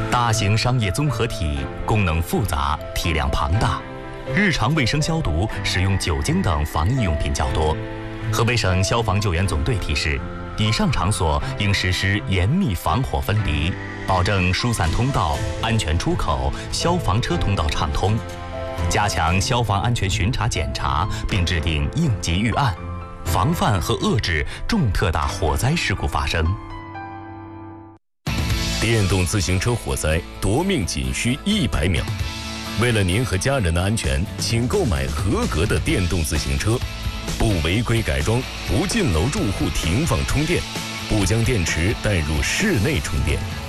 大型商业综合体，功能复杂，体量庞大，日常卫生消毒使用酒精等防疫用品较多。河北省消防救援总队提示，以上场所应实施严密防火分离，保证疏散通道、安全出口、消防车通道畅通，加强消防安全巡查检查，并制定应急预案，防范和遏制重特大火灾事故发生。 电动自行车火灾夺命仅需100秒。为了您和家人的安全，请购买合格的电动自行车，不违规改装，不进楼住户停放充电，不将电池带入室内充电。